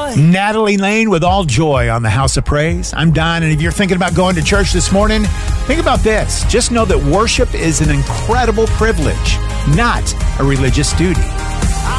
joy. Natalie Lane with All Joy on the House of Praise. I'm Don, and if you're thinking about going to church this morning, think about this. Just know that worship is an incredible privilege, not a religious duty.